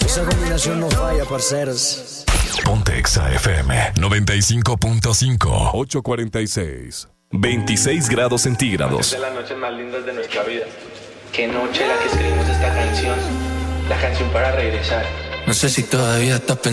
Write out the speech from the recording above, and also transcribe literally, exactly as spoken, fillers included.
Esa combinación no falla, parceros. Ponte Exa F M noventa y cinco punto cinco. ocho cuarenta y seis. veintiséis grados centígrados. Es de las noches más lindas de nuestra vida. Qué noche la que escribimos esta canción. La canción para regresar. No sé si todavía estás pensando